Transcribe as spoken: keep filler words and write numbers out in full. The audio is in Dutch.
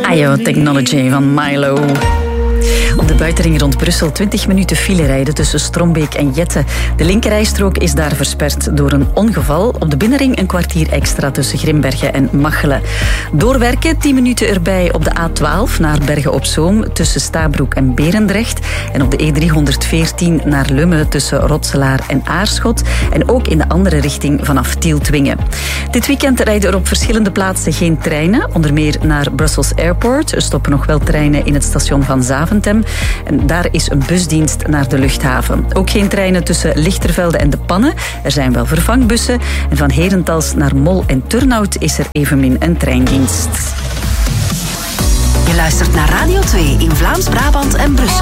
Ayo Technology van Milo. Op de buitenring rond Brussel twintig minuten file rijden tussen Strombeek en Jette. De linkerrijstrook is daar versperd door een ongeval. Op de binnenring een kwartier extra tussen Grimbergen en Machelen. Doorwerken, tien minuten erbij op de A twaalf naar Bergen-op-Zoom tussen Stabroek en Berendrecht. En op de E driehonderdveertien naar Lummen tussen Rotselaar en Aarschot. En ook in de andere richting vanaf Tieltwingen. Dit weekend rijden er op verschillende plaatsen geen treinen. Onder meer naar Brussels Airport. Er stoppen nog wel treinen in het station van Zaventem. En daar is een busdienst naar de luchthaven. Ook geen treinen tussen Lichtervelde en De Pannen. Er zijn wel vervangbussen. En van Herentals naar Mol en Turnhout is er evenmin een treindienst. Je luistert naar Radio twee in Vlaams-Brabant en Brussel.